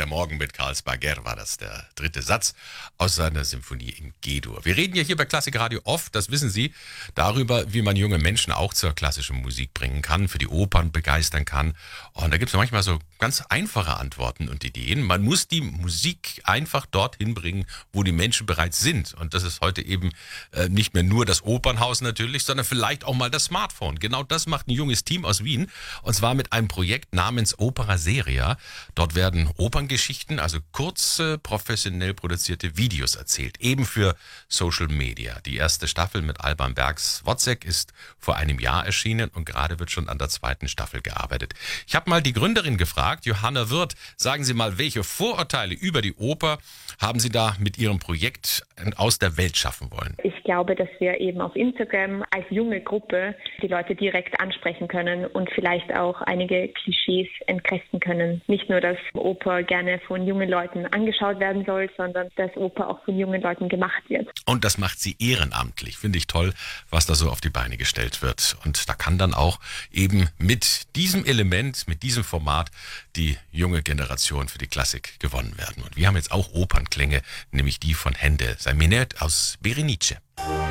der Morgen mit Carlsberger war das der dritte Satz aus seiner Symphonie in G-Dur. Wir reden ja hier bei Klassikradio oft, das wissen Sie, darüber, wie man junge Menschen auch zur klassischen Musik bringen kann, für die Opern begeistern kann. Und da gibt es manchmal so ganz einfache Antworten und Ideen. Man muss die Musik einfach dorthin bringen, wo die Menschen bereits sind. Und das ist heute eben nicht mehr nur das Opernhaus natürlich, sondern vielleicht auch mal das Smartphone. Genau das macht ein junges Team aus Wien. Und zwar mit einem Projekt namens Opera Seria. Dort werden Operngeschichten, also kurze, professionell produzierte Videos erzählt, eben für Social Media. Die erste Staffel mit Alban Bergs Wozzeck ist vor einem Jahr erschienen und gerade wird schon an der zweiten Staffel gearbeitet. Ich habe mal die Gründerin gefragt, Johanna Wirth, sagen Sie mal, welche Vorurteile über die Oper haben Sie da mit Ihrem Projekt aus der Welt schaffen wollen? Ich glaube, dass wir eben auf Instagram als junge Gruppe die Leute direkt ansprechen können und vielleicht auch einige Klischees entkräften können. Nicht nur, dass Oper gerne von jungen Leuten angeschaut werden soll, sondern dass Oper auch von jungen Leuten gemacht wird. Und das macht sie ehrenamtlich. Finde ich toll, was da so auf die Beine gestellt wird. Und da kann dann auch eben mit diesem Element, mit diesem Format die junge Generation für die Klassik gewonnen werden. Und wir haben jetzt auch Opernklänge, nämlich die von Händel, sein Minett aus Berenice.